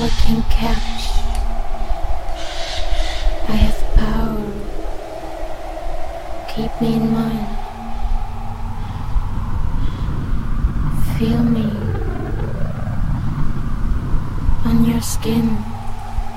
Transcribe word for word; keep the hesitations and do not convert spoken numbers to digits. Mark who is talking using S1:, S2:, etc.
S1: I can catch. I have power. Keep me in mind. Feel me on your skin.